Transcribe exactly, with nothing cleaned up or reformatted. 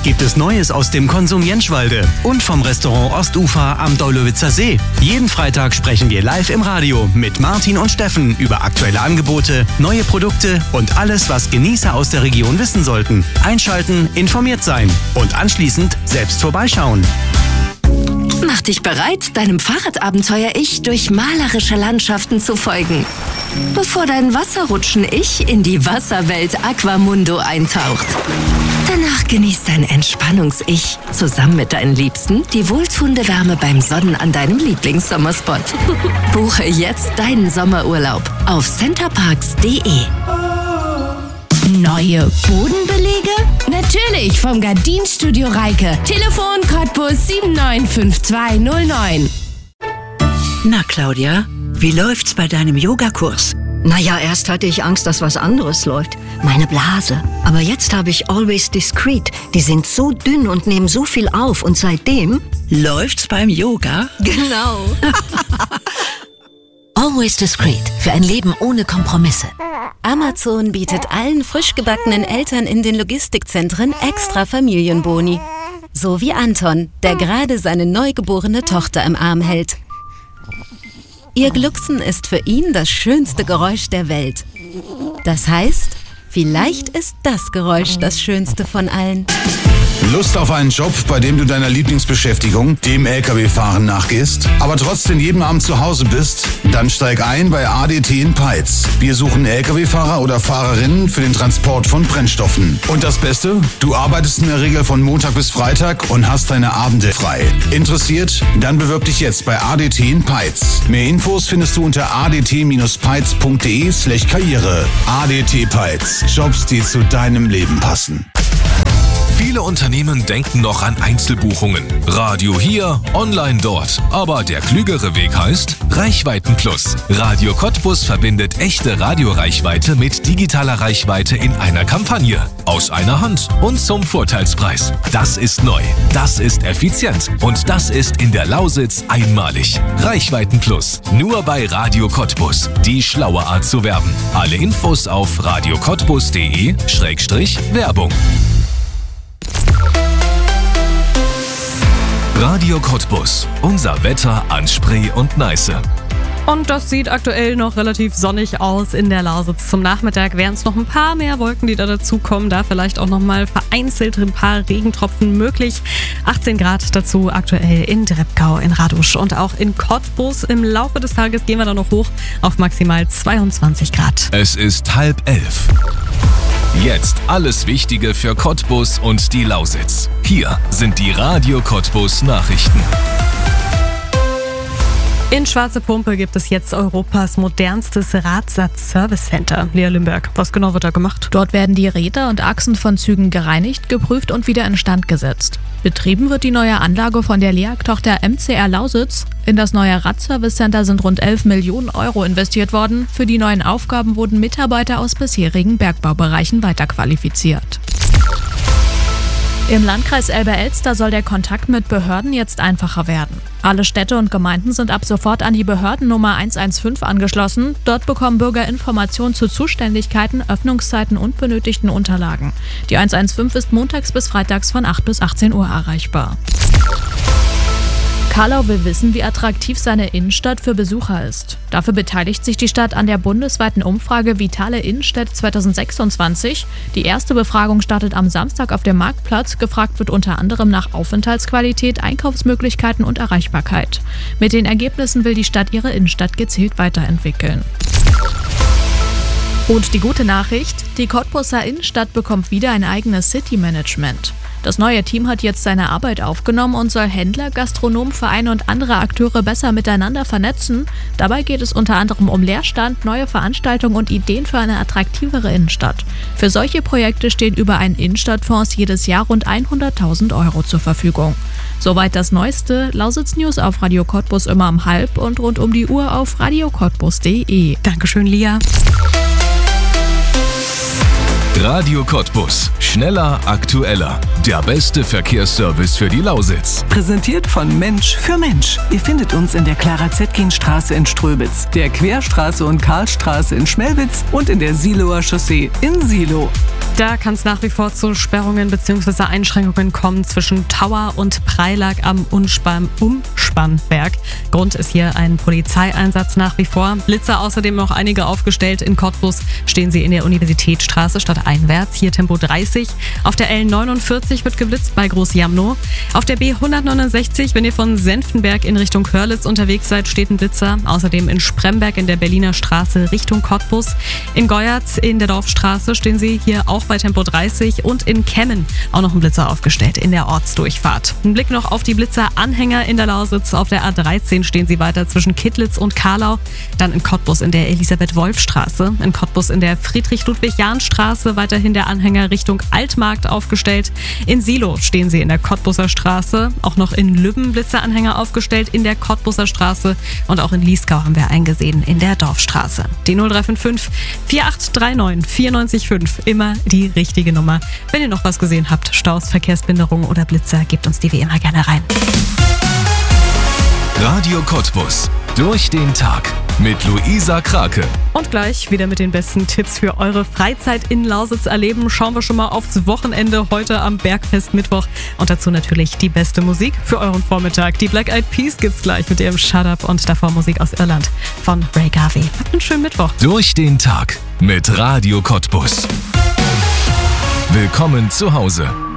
gibt es Neues aus dem Konsum Jentschwalde und vom Restaurant Ostufer am Daulowitzer See. Jeden Freitag sprechen wir live im Radio mit Martin und Steffen über aktuelle Angebote, neue Produkte und alles, was Genießer aus der Region wissen sollten. Einschalten, informiert sein und anschließend selbst vorbeischauen. Mach dich bereit, deinem Fahrradabenteuer-Ich durch malerische Landschaften zu folgen, bevor dein Wasserrutschen-Ich in die Wasserwelt Aquamundo eintaucht. Danach genießt dein Entspannungs-Ich zusammen mit deinen Liebsten die wohltuende Wärme beim Sonnen an deinem Lieblingssommerspot. Buche jetzt deinen Sommerurlaub auf centerparks punkt de. Neue Bodenbelege? Natürlich vom Gardinstudio Reike. Telefon Cottbus sieben neun fünf zwei null neun. Na Claudia, wie läuft's bei deinem Yogakurs? Naja, erst hatte ich Angst, dass was anderes läuft. Meine Blase. Aber jetzt habe ich Always Discreet. Die sind so dünn und nehmen so viel auf. Und seitdem... Läuft's beim Yoga? Genau. Always Discreet. Für ein Leben ohne Kompromisse. Amazon bietet allen frisch gebackenen Eltern in den Logistikzentren extra Familienboni. So wie Anton, der gerade seine neugeborene Tochter im Arm hält. Ihr Glucksen ist für ihn das schönste Geräusch der Welt. Das heißt, vielleicht ist das Geräusch das schönste von allen. Lust auf einen Job, bei dem du deiner Lieblingsbeschäftigung, dem L K W-Fahren, nachgehst, aber trotzdem jeden Abend zu Hause bist? Dann steig ein bei A D T in Peitz. Wir suchen L K W-Fahrer oder Fahrerinnen für den Transport von Brennstoffen. Und das Beste? Du arbeitest in der Regel von Montag bis Freitag und hast deine Abende frei. Interessiert? Dann bewirb dich jetzt bei A D T in Peitz. Mehr Infos findest du unter a d t peitz punkt de slash karriere. A D T Peitz. Jobs, die zu deinem Leben passen. Viele Unternehmen denken noch an Einzelbuchungen. Radio hier, online dort. Aber der klügere Weg heißt Reichweiten-Plus. Radio Cottbus verbindet echte Radioreichweite mit digitaler Reichweite in einer Kampagne. Aus einer Hand und zum Vorteilspreis. Das ist neu, das ist effizient und das ist in der Lausitz einmalig. Reichweiten-Plus. Nur bei Radio Cottbus. Die schlaue Art zu werben. Alle Infos auf radio cottbus punkt de Schrägstrich Werbung. Radio Cottbus. Unser Wetter an Spree und Neiße. Und das sieht aktuell noch relativ sonnig aus in der Lausitz. Zum Nachmittag wären es noch ein paar mehr Wolken, die da dazukommen. Da vielleicht auch noch mal vereinzelt ein paar Regentropfen möglich. achtzehn Grad dazu aktuell in Dreppgau, in Radusch und auch in Cottbus. Im Laufe des Tages gehen wir dann noch hoch auf maximal zweiundzwanzig Grad. Es ist halb elf. Jetzt alles Wichtige für Cottbus und die Lausitz. Hier sind die Radio Cottbus Nachrichten. In Schwarze Pumpe gibt es jetzt Europas modernstes Radsatz-Service-Center. Lea Limberg, was genau wird da gemacht? Dort werden die Räder und Achsen von Zügen gereinigt, geprüft und wieder instand gesetzt. Betrieben wird die neue Anlage von der L E A G-Tochter M C R Lausitz. In das neue Radservice-Center sind rund elf Millionen Euro investiert worden. Für die neuen Aufgaben wurden Mitarbeiter aus bisherigen Bergbaubereichen weiterqualifiziert. Im Landkreis Elbe-Elster soll der Kontakt mit Behörden jetzt einfacher werden. Alle Städte und Gemeinden sind ab sofort an die Behördennummer eins eins fünf angeschlossen. Dort bekommen Bürger Informationen zu Zuständigkeiten, Öffnungszeiten und benötigten Unterlagen. Die eins eins fünf ist montags bis freitags von acht bis achtzehn Uhr erreichbar. Karlau will wissen, wie attraktiv seine Innenstadt für Besucher ist. Dafür beteiligt sich die Stadt an der bundesweiten Umfrage Vitale Innenstädte zwanzig sechsundzwanzig. Die erste Befragung startet am Samstag auf dem Marktplatz. Gefragt wird unter anderem nach Aufenthaltsqualität, Einkaufsmöglichkeiten und Erreichbarkeit. Mit den Ergebnissen will die Stadt ihre Innenstadt gezielt weiterentwickeln. Und die gute Nachricht, die Cottbuser Innenstadt bekommt wieder ein eigenes City-Management. Das neue Team hat jetzt seine Arbeit aufgenommen und soll Händler, Gastronomen, Vereine und andere Akteure besser miteinander vernetzen. Dabei geht es unter anderem um Leerstand, neue Veranstaltungen und Ideen für eine attraktivere Innenstadt. Für solche Projekte stehen über einen Innenstadtfonds jedes Jahr rund hunderttausend Euro zur Verfügung. Soweit das Neueste. Lausitz News auf Radio Cottbus immer um halb und rund um die Uhr auf radio cottbus punkt de. Dankeschön, Lia. Radio Cottbus. Schneller, aktueller. Der beste Verkehrsservice für die Lausitz. Präsentiert von Mensch für Mensch. Ihr findet uns in der Clara-Zetkin-Straße in Ströbitz, der Querstraße und Karlstraße in Schmelwitz und in der Siloer Chaussee in Silo. Da kann es nach wie vor zu Sperrungen bzw. Einschränkungen kommen zwischen Tauer und Preilag am Unspann- Umspannwerk. Grund ist hier ein Polizeieinsatz nach wie vor. Blitzer außerdem auch einige aufgestellt. In Cottbus stehen sie in der Universitätsstraße stadteinwärts. Hier Tempo dreißig. Auf der L neunundvierzig wird geblitzt bei Groß-Jamnow. Auf der B hundertneunundsechzig, wenn ihr von Senftenberg in Richtung Hörlitz unterwegs seid, steht ein Blitzer. Außerdem in Spremberg in der Berliner Straße Richtung Cottbus. In Geuerz in der Dorfstraße stehen sie hier auch bei Tempo dreißig und in Kemmen auch noch ein Blitzer aufgestellt in der Ortsdurchfahrt. Ein Blick noch auf die Blitzer-Anhänger in der Lausitz. Auf der A dreizehn stehen sie weiter zwischen Kittlitz und Karlau. Dann in Cottbus in der Elisabeth-Wolf-Straße. In Cottbus in der Friedrich-Ludwig-Jahn-Straße weiterhin der Anhänger Richtung Altmarkt aufgestellt. In Silo stehen sie in der Cottbuser Straße. Auch noch in Lübben Blitzeranhänger aufgestellt in der Cottbuser Straße. Und auch in Lieskau haben wir eingesehen in der Dorfstraße. Die null drei fünf fünf vier acht drei neun vier neun fünf. Immer die richtige Nummer. Wenn ihr noch was gesehen habt, Staus, Verkehrsbehinderungen oder Blitzer, gebt uns die wie immer gerne rein. Radio Cottbus. Durch den Tag. Mit Luisa Krake. Und gleich wieder mit den besten Tipps für eure Freizeit in Lausitz erleben. Schauen wir schon mal aufs Wochenende heute am Bergfest Mittwoch. Und dazu natürlich die beste Musik für euren Vormittag. Die Black Eyed Peas gibt's gleich mit ihrem Shut Up und davor Musik aus Irland von Ray Garvey. Habt einen schönen Mittwoch. Durch den Tag mit Radio Cottbus. Willkommen zu Hause.